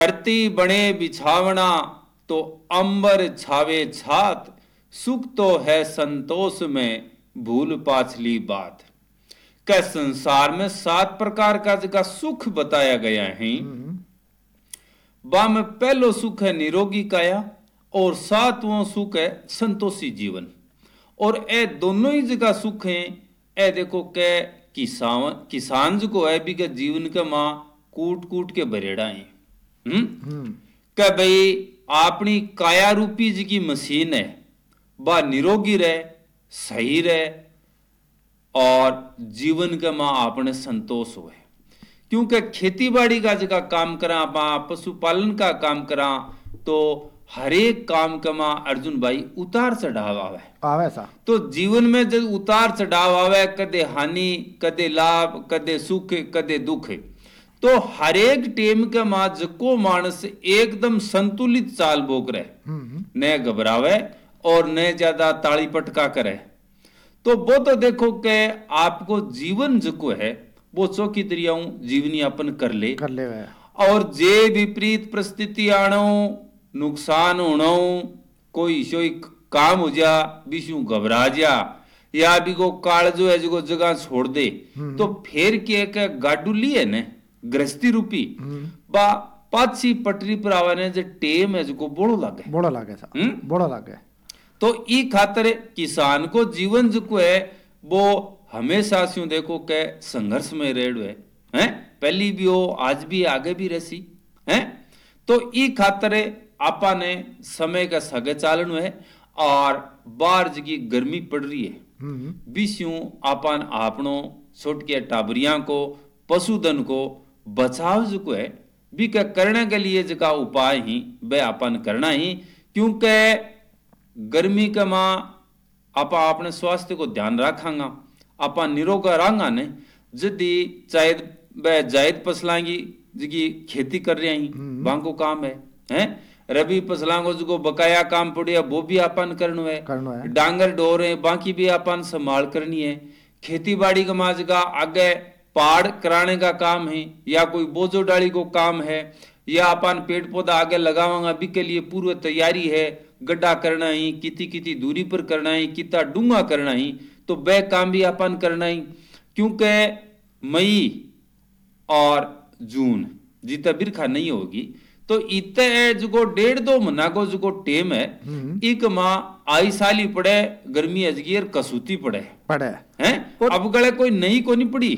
धरती बने बिछावना तो अंबर छावे छात, सुख तो है संतोष में भूल पाछली बात। क्या संसार में 7 प्रकार का जगह सुख बताया गया है। बा में पहलो सुख है निरोगी काया और 7वां सुख है संतोषी जीवन। और ए दोनों ही जगह सुख हैं। ए देखो के किसान जो को है भी के जीवन के मां कूट कूट के भरेड़ा है। क्या भाई अपनी काया रूपी जी की मशीन है बा निरोगी रहे, सही रहे और जीवन के मां आपने संतोष हुए। क्योंकि खेती बाड़ी का जगह काम करा, पशुपालन का काम करा, तो हर एक काम का मां अर्जुन भाई उतार चढ़ाव आवे सा। तो जीवन में जब उतार चढ़ाव आवे, कदे हानि, कदे लाभ, कदे सुख, कदे दुख, तो हर एक टेम के मां जको मानस एकदम संतुलित चाल बोक रहे, न घबरावे और न ज्यादा ताली पटका करे। तो वो तो देखो के आपको जीवन जको है वो चौकी तरियाऊ जीवन यापन कर ले और जे विपरीत परिस्थिति आनो, नुकसान होना, कोई शोई काम हो जा, बिशु घबरा जा, या भी को काल जो है जो जगह छोड़ दे, तो फिर के गाडू लिए ने गृहस्थी रूपी बा पाछी पटरी पर आवे ने जो टेम है जो बोड़ो लागे। तो ई खातर किसान को जीवन जो है वो हमेशा से देखो के संघर्ष में रेड़ो है, पहली भी हो, आज भी, आगे भी रसी है। तो ई खातर आपा ने समय का सगे चालन है और बाहर जी गर्मी पड़ रही है, बिस्यूं आपन आपनो छोटके टाबरिया को, पशुधन को बचाव जो है भी क्या करने के लिए जका उपाय ही वे अपन करना ही। क्योंकि गर्मी के मां आपा अपने स्वास्थ्य को ध्यान रखांगा, आपा निरोगा रहांगा ने, जदी चाहे वे जायद फसलांगी जिकी खेती कर रहे हैं बांको काम है, रबी फसलांगो जो बकाया काम पड़िया वो भी अपन करनो है, डांगर डोरे बाकी भी अपन संभाल करनी है। खेती बाड़ी का माज का आगे पहाड़ कराने का काम है या कोई बोझो डाली को काम है या अपन पेड़ पौधा आगे लगावांगा भी के लिए पूर्व तैयारी है, गड्ढा करना ही, किती दूरी पर करना ही, कितना डूंगा करना ही, तो वह काम भी अपन करना ही। क्योंकि मई और जून जितना बिरखा नहीं होगी तो इतने जो 1.5-2 महीना को जो टेम है, एक माँ आई साली पड़े गर्मी अजगीर कसूती पड़े हैं, अब गले कोई नई को नहीं पड़ी,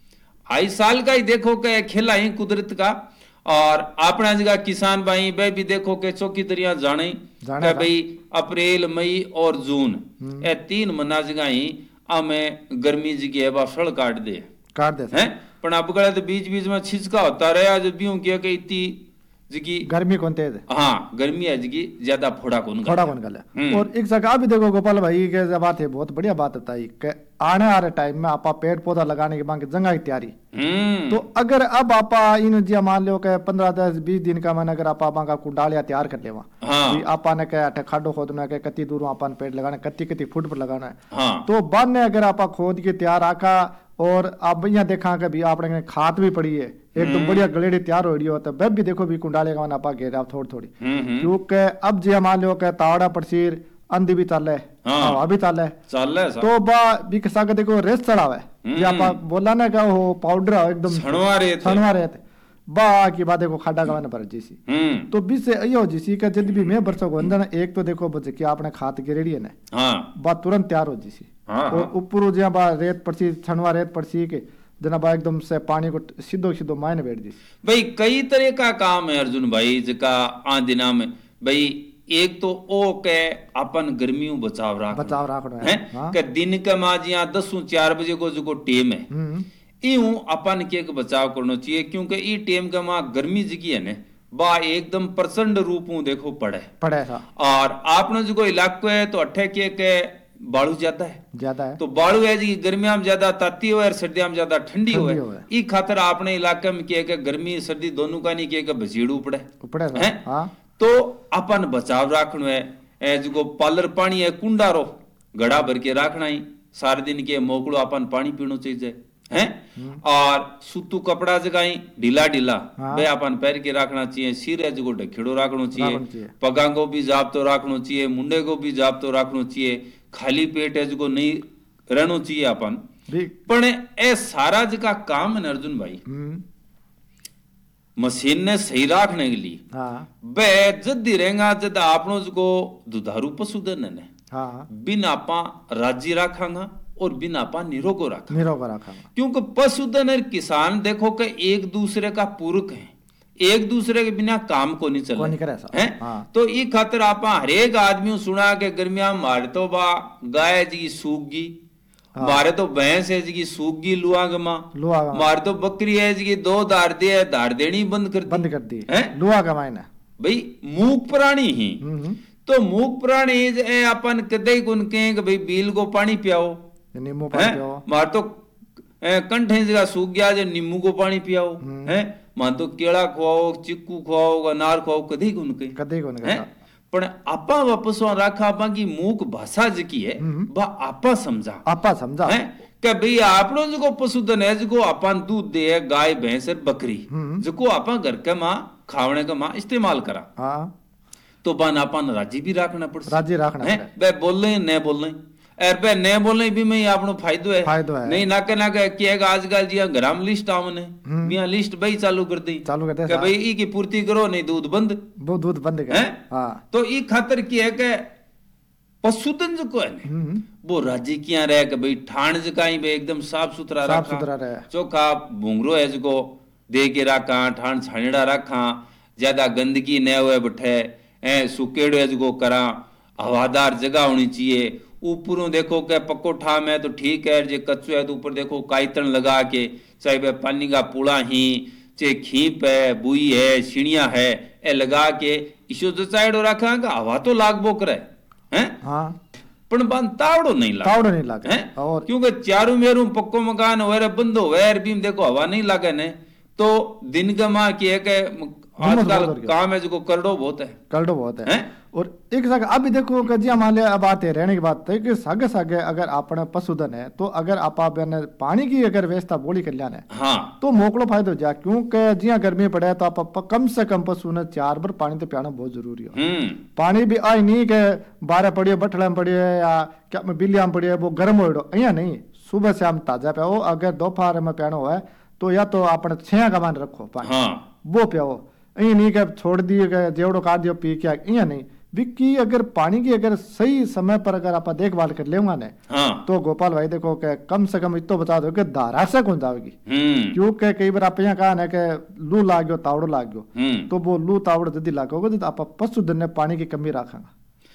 आई साल का ही देखो के खेला ही कुदरत का। और अपना जगह किसान भाई वे भी देखो के चौकी तरिया जाने भाई अप्रैल, मई और जून ये 3 महीना जगह ही हमें गर्मी जगह है फल काट दे हैं, पर अब गले तो बीच बीच में छिचका होता रहा जब भी किया कि इतनी जिकी गर्मी कौन तेज, हाँ गर्मी है जिकी ज्यादा फोड़ा कौन गले। और एक जगह भी देखो गोपाल भाई के बात है, बहुत बढ़िया बात बताई कि आने आ रहे टाइम में आपा पेड़ पौधा लगाने के बाद जगह की तैयारी, तो अगर अब आपा इन जी मान लो के 15-10-20 दिन का मैंने अगर आपा बांका कुंडालिया तैयार कर लेवा, आपा ने क्या खाडो खोदना के कति दूर अपन पेड़ लगाना, कति फुट पर लगाना है, तो बाद में अगर आपा खोद के तैयार आका और अब यहाँ देखा कि भी आपने खाद भी पड़ी है एकदम बढ़िया गलेड़ी तैयार हो रही हो, तो वेब भी देखो भी कुंडाले का आपा घेरा थोड़ी क्योंकि अब जी मान लो के तावड़ा परसीर अंधी भी चल हवा भी चल तो बा भी किसा के देखो रेस चढ़ावे जी आपा बोला ना का वो पाउडर एकदम छणवा रेत बा की बात देखो खाडा का पर जीसी, तो बीच से अयो जीसी का जब भी मैं बरसों को अंदर एक तो देखो बच के आपने खाद गिरेड़ी है ना बा तुरंत तैयार हो जीसी, और ऊपर जहाँ बा रेत पड़सी छणवा रेत पड़सी के जनाब एकदम से पानी को सीधो मायने बैठ दी। भाई कई तरह का काम है अर्जुन भाई जका आ दिना में भाई, एक तो ओ के अपन गर्मियों बचाव रखना है के दिन के माजिया 10-4 बजे को जो टेम है यूं अपन के बचाव करना चाहिए। क्योंकि ई टेम के मां गर्मी जगी है ने बा एकदम प्रचंड रूप देखो पड़े और आपने जो इलाको है तो अठे के बालू ज्यादा है तो बालू है जी गर्मिया में ज्यादा ताती हो और सर्दिया में ज्यादा ठंडी हो, ई खातर अपने इलाके में के गर्मी सर्दी दोनों का नहीं के बजीड़ू पड़े है, तो अपन बचाव रखना है। जो पालर पानी है कुंडारो घड़ा भर के रखना ही, सारे दिन के मोकड़ो अपन पानी पीनो चाहिए हैं। और सूतू कपड़ा जगाई ढीला ढीला हाँ। वे अपन पैर के रखना चाहिए, सिर है जो ढकेड़ो रखना रखना चाहिए, चाहिए। पगा को भी जाब्तो रखना चाहिए, मुंडे को भी जाब्तो रखना चाहिए, खाली पेट है जो नहीं रहना चाहिए अपन। भी पण ए सारा जका काम है न अर्जुन भाई मशीन ने सही रखने के लिए हाँ बे जदी रहेगा जद आपनो जो दुधारू पशुधन है हाँ बिन आपा राजी रखांगा और बिन आपा निरोगो रखा, निरोग रखा क्योंकि पशुधन और किसान देखो कि एक दूसरे का पूरक है, एक दूसरे के बिना काम को नहीं को नहीं चले करे ऐसा। हैं। हाँ। तो ई खातिर आपा हरेक आदमी सुना के गर्मिया मारे तो बा गाय जी सूगी, हाँ। मारे तो भैंस है जी सूगी लुआंग मां, लुआ का मारे तो बकरी है जी दो दार दे है, दार देनी बंद कर बंद कर दी हैं। लुआ का मायने भाई मूक प्राणी ही तो मूक प्राणी ए अपन कदे गुन के भाई बील को पानी पियाओ, नींबू पानी हैं? पियो मार तो कंठ जगह सूख गया जो नींबू को पानी पियाओ है, मान तो केला खुआओ, चिक्कू खुआओ, अनार खुआओ, कदे गुन के कदे को नहीं हैं। करता। पण आपा वापस राखा आपा की मूक भाषा जकी है बा आपा समझा आपा समझा है कि भाई आपनो जो पशुधन है जो अपन दूध दे है गाय भैंस और बकरी जो आपा घर के मां खावने का मां इस्तेमाल करा हाँ तो बन अपन राजी भी रखना पड़ राजी रखना है पड़े। बे बोलने न बोलने एर बे न बोलने भी में आपनो फायदो है, फायदो है। नहीं नाके नाके किएगा आजकल जी ग्राम लिस्ट आवने बिया लिस्ट भाई चालू कर दी चालू कर दे कि भाई ई की पूर्ति करो नहीं दूध बंद वो दूध बंद कर हैं? हाँ तो ई खातर की है कि पशुधन जो है ने वो राज्य किया रहे कि भाई ठाण जकाई भाई एकदम साफ सुथरा साफ रखा, सुथरा रहे। चोखा भूंगरो है जो दे के रखा, ठाण छानेड़ा रखा, ज्यादा गंदगी न हुए बैठे ए सुकेड़ो है जो करा, हवादार जगह होनी चाहिए, ऊपरों देखो के पक्को ठाम है तो ठीक है, जे कच्चो है तो ऊपर देखो काइतन लगा के चाहे वह पानी का पुड़ा ही चाहे खीप है, बुई है, छिणिया है ए लगा के ईशो जो चाहेड़ो रखा का हवा तो लाग बो करे हैं। हाँ पण बान तावड़ो नहीं लागे, तावड़ो नहीं लागे। हैं? और क्योंकि चारों मेरू पक्को मकान होए बंद होए बीम देखो हवा नहीं लागे ने तो दिन का मां की है कि आजकल काम है जो करड़ो बहुत है, करडो बहुत है। हैं? और एक सग अभी देखो कि जी मान लिया अब आते रहने की बात है कि सगे सगे अगर अपने पशुधन है तो अगर आप पानी की अगर व्यवस्था बोली कल्याण है हाँ तो मोकलो फायदो हो जाए, क्योंकि जिया गर्मी पड़े तो आप कम से कम पशु ने 4 बार पानी तो पियाना बहुत जरूरी है। पानी भी आई नहीं के बारह पड़ियो बठड़ा में पड़ियो या क्या में बिलिया में पड़ियो वो गर्म हो अहिया नहीं, सुबह शाम ताजा पियाओ, अगर दोपहर में पियानो है तो या तो आपने 6 का मान रखो पानी हाँ वो पियाओ, अहिया नहीं के छोड़ दिए के जेवड़ो काट दियो पी के अहिया नहीं विक्की अगर पानी की अगर सही समय पर अगर आप देखभाल कर लेंगे ने हाँ तो गोपाल भाई देखो के कम से कम इतो बता दो कि धारा से कौन जाएगी, क्योंकि कई बार आप यहाँ कहा ना कि लू लाग गयो तावड़ो लाग गयो तो वो लू तावड़ो यदि लागोगे तो आप पशुधन ने पानी की कमी रखेंगे।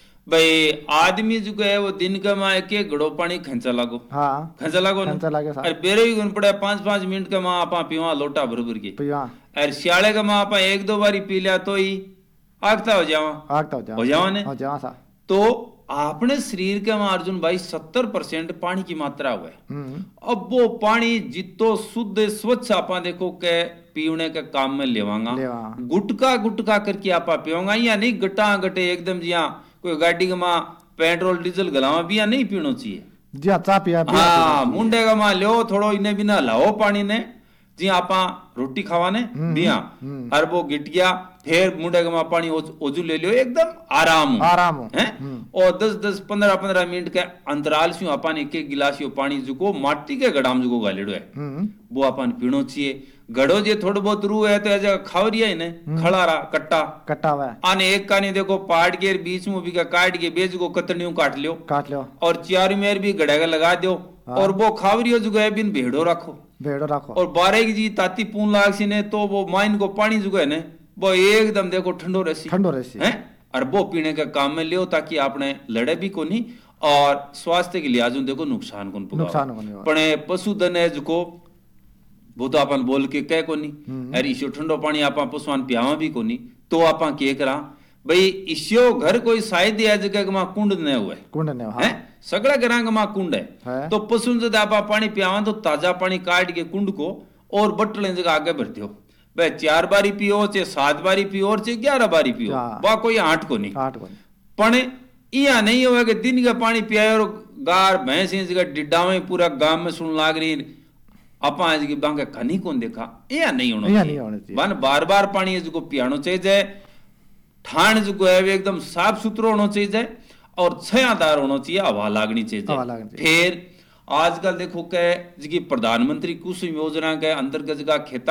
भाई आदमी जो है वो दिन का माँ एक घड़ो पानी खंचा लागो, हाँ खंचा लागो ना, खंचा लागे अरे बेरे ही गुन पड़े 5-5 मिनट का माँ आपा पीवा लोटा भर भर के, पिया अरे सियाले का माँ आपा 1-2 बारी पी लिया तो ही आगता हो जावा, आगता हो जावा ने। हो जावा सा तो आपने शरीर के में अर्जुन भाई 70% पानी की मात्रा हुआ है। अब वो पानी जितो शुद्ध स्वच्छ आपा देखो के पीने के काम में लेवांगा, गुटका गुटका करके आपा पीवांगा या नहीं गटा गटे एकदम जिया कोई गाड़ी का मां पेट्रोल डीजल गलावा भी या नहीं पीना चाहिए जी चा पिया हाँ मुंडे का मां लो थोड़ो इन्हें बिना लाओ पानी ने जी आपा रोटी खावाने बिया और वो गिटिया फिर मुंडे का मां पानी ओजू ले लियो एकदम आराम आराम है और 10-10 15-15 मिनट के अंतराल से अपन एक एक गिलास यो पानी जुको माटी के गड़ाम जुको गालेड़ो है वो अपन पीनो चाहिए। गड़ो जे थोड़ा बहुत रू है तो ऐसा खावरिया ने खड़ारा कट्टा कट्टा हुआ आने एक कानी देखो पाड़ के बीच में भी का काट के बेच को कतनियों काट लियो और चार मेर भी गड़ेगा लगा दो और वो खावरियो जुगो है बिन भेड़ो रखो और 12 की जी ताती पून लाग सी ने तो वो माइन को पानी जुगो है ने वो एकदम देखो ठंडो रहसी है और वो पीने के काम में लियो ताकि आपने लड़े भी को नहीं और स्वास्थ्य के लिहाज देखो नुकसान को नहीं पड़े। पशुधन है जो वो तो अपन बोल के कह को नहीं अरे इश्यो ठंडो पानी आप पशुआन पियावा भी को नहीं तो आप के करा भाई इश्यो घर कोई शायद है जगह मां कुंड न हुए कुंड ने हाँ। सगड़ा घरा मां कुंड है तो पशु जब आप पानी पियावा तो ताजा पानी काट के कुंड को और बटले जगह आगे भर दो भाई 4 बारी पियो चाहे 7 बारी पियो और चाहे 11 बारी पियो वह कोई 8 को नहीं पण इया नहीं हुआ कि दिन का पानी पिया और गार भैंस जगह डिड्डा में पूरा गांव में सुन लाग रही आप आज की बांगे कहीं कौन देखा या नहीं होना या नहीं होना चाहिए। बन बार बार पानी है जो पियानो चाहिए ठाण जो है वो एकदम साफ सुथरो होना चाहिए और छायादार होना चाहिए, हवा लागनी हवा चाहिए। लागनी चाहिए। फिर आजकल देखो के जी प्रधानमंत्री कुसुम योजना के अंतर्गत का खेता